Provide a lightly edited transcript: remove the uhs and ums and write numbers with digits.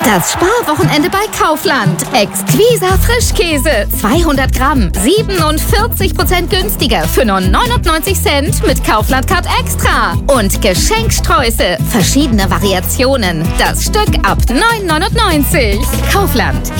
Das Sparwochenende bei Kaufland. Exquisa Frischkäse. 200 Gramm. 47% günstiger für nur 99 Cent mit Kaufland Card Extra. Und Geschenksträuße. Verschiedene Variationen. Das Stück ab 9,99. Kaufland.